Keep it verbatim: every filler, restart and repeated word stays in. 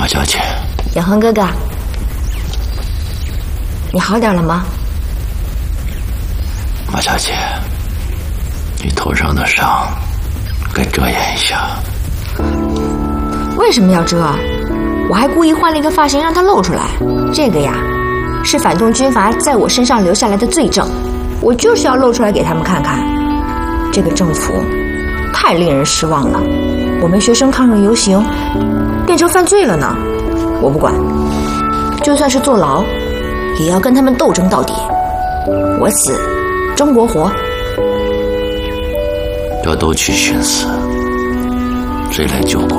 小姐， 小恒哥哥，你好点了吗？ 马小姐，你头上的伤该遮掩一下。 为什么要遮？我还故意换了一个发型让它露出来。这个呀，是反动军阀在我身上留下来的罪证，我就是要露出来给他们看看。这个政府太令人失望了，我们学生抗日游行变成犯罪了呢。我不管，就算是坐牢，也要跟他们斗争到底。我死，中国活。 要都去寻死，谁来救国？